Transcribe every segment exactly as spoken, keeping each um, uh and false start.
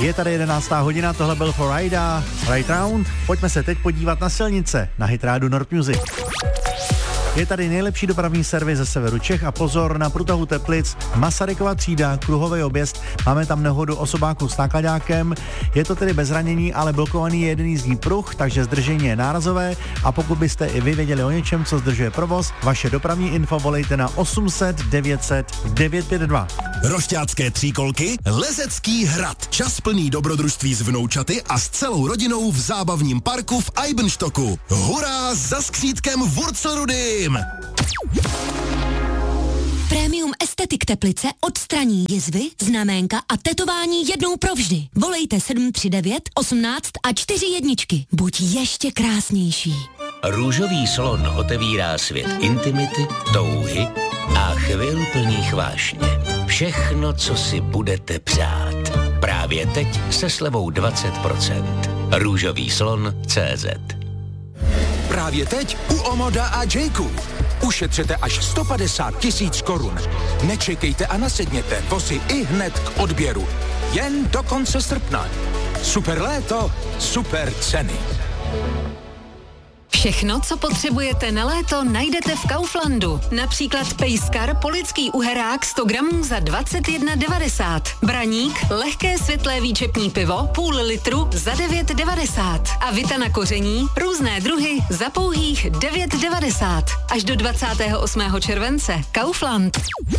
Je tady jedenáctá hodina, tohle byl Florida, Right Round. Pojďme se teď podívat na silnice na Hit Radio Nord Music. Je tady nejlepší dopravní servis ze severu Čech a pozor na průtahu Teplic, Masarykova třída, kruhový objezd. Máme tam nehodu osobáku s nákladákem. Je to tedy bez zranění, ale blokovaný je jeden jízdní pruh, takže zdržení je nárazové. A pokud byste i vy věděli o něčem, co zdržuje provoz, vaše dopravní info volejte na osm set devět set devět pět dva. Rošťácké tříkolky, Lezecký hrad. Čas plný dobrodružství s vnoučaty a s celou rodinou v zábavním parku v Eibenstocku. Hurá za skřítkem Wurzelrudym! Premium Estetik Teplice odstraní jizvy, znaménka a tetování jednou provždy. Volejte sedm tři devět osmnáct a čtyři jedničky. Buď ještě krásnější. Růžový slon otevírá svět intimity, touhy a chvil plných vášně. Všechno, co si budete přát. Právě teď se slevou dvacet procent. Růžový slon tečka cé zet. Právě teď u Omoda a Jayku. Ušetřete až sto padesát tisíc korun. Nečekejte a nasedněte, vozy i hned k odběru. Jen do konce srpna. Super léto, super ceny. Všechno, co potřebujete na léto, najdete v Kauflandu. Například pejskar polický uherák sto gramů za dvacet jedna devadesát. Braník, lehké světlé výčepní pivo, půl litru za devět devadesát. A vita na koření, různé druhy za pouhých devět devadesát. Až do dvacátého osmého července. Kaufland.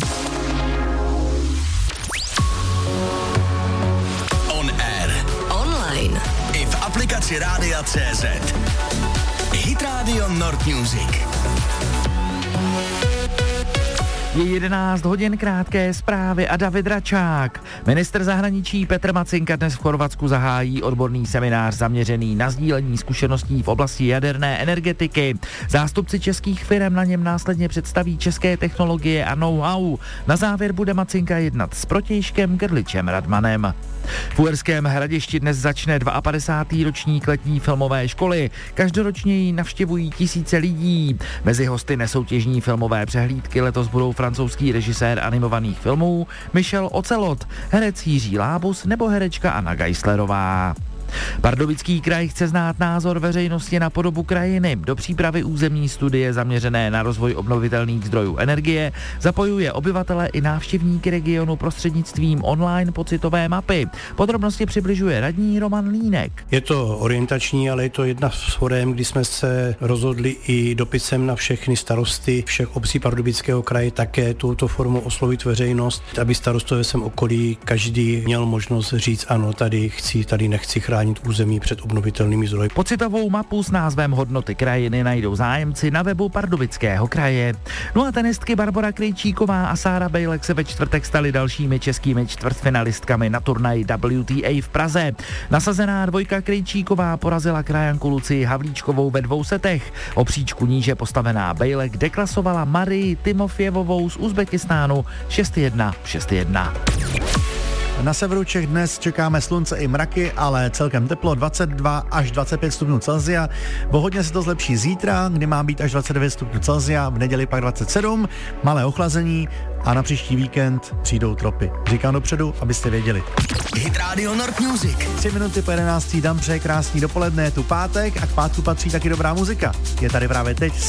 On air. Online. I v aplikaci Rádia tečka cé zet. Hit Radio Nord Music. Je jedenáct hodin, krátké zprávy a David Račák. Ministr zahraničí Petr Macinka dnes v Chorvatsku zahájí odborný seminář zaměřený na sdílení zkušeností v oblasti jaderné energetiky. Zástupci českých firem na něm následně představí české technologie a know-how. Na závěr bude Macinka jednat s protějškem Grličem Radmanem. V Uherském Hradišti dnes začne padesátý druhý ročník letní filmové školy. Každoročně ji navštěvují tisíce lidí. Mezi hosty nesoutěžní filmové přehlídky letos budou francouzský režisér animovaných filmů Michel Ocelot, herec Jiří Lábus nebo herečka Anna Geislerová. Pardubický kraj chce znát názor veřejnosti na podobu krajiny. Do přípravy územní studie zaměřené na rozvoj obnovitelných zdrojů energie zapojuje obyvatele i návštěvníky regionu prostřednictvím online pocitové mapy. Podrobnosti přibližuje radní Roman Línek. Je to orientační, ale je to jedna z forem, kdy jsme se rozhodli i dopisem na všechny starosty všech obcí Pardubického kraje také touto formou oslovit veřejnost, aby starostové svém okolí každý měl možnost říct ano, tady chci, tady nechci chránit území před obnovitelnými zdroji. Pocitovou mapu s názvem Hodnoty krajiny najdou zájemci na webu Pardubického kraje. No a tenistky Barbora Krejčíková a Sára Bejlek se ve čtvrtek staly dalšími českými čtvrtfinalistkami na turnaji W T A v Praze. Nasazená dvojka Krejčíková porazila krajanku Lucii Havlíčkovou ve dvou setech. O příčku níže postavená Bejlek deklasovala Marii Timofjevovou z Uzbekistánu šest jedna šest jedna. Na severu Čech dnes čekáme slunce i mraky, ale celkem teplo dvacet dva až dvacet pět stupňů Celsia. O hodně se to zlepší zítra, kdy má být až dvacet devět stupňů Celsia, v neděli pak dvacet sedm, malé ochlazení a na příští víkend přijdou tropy. Říkám dopředu, abyste věděli. Hit Radio Nord Music. Tři minuty po jedenácté, dám přeje krásný dopoledne, je tu pátek a k pátku patří taky dobrá muzika. Je tady právě teď